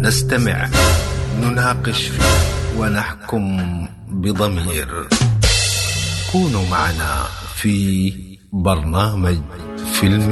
نستمع، نناقش فيه ونحكم بضمير. كونوا معنا في برنامج فيلم